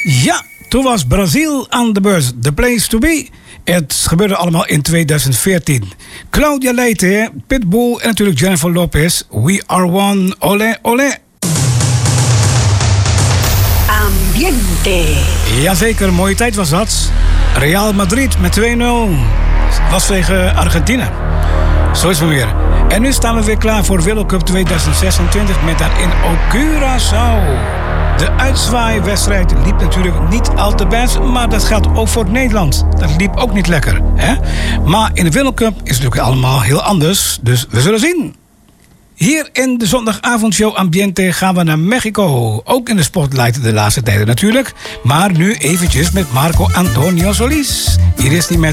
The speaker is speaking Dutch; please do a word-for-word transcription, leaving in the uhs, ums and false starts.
Ja, toen was Brazil aan de beurt. The place to be. Het gebeurde allemaal in tweeduizend veertien. Claudia Leite, Pitbull en natuurlijk Jennifer Lopez. We are one. Olé, olé. Ambiente. Jazeker, mooie tijd was dat. Real Madrid met twee nul. Was tegen Argentinië. Zo is het weer. En nu staan we weer klaar voor World Cup tweeduizend zesentwintig met daarin ook Curaçao. De uitzwaaiwedstrijd liep natuurlijk niet al te best, maar dat geldt ook voor Nederland. Dat liep ook niet lekker, hè? Maar in de World Cup is het natuurlijk allemaal heel anders, dus we zullen zien. Hier in de zondagavondshow Ambiente gaan we naar Mexico. Ook in de spotlight de laatste tijden natuurlijk. Maar nu eventjes met Marco Antonio Solís. Hier is hij met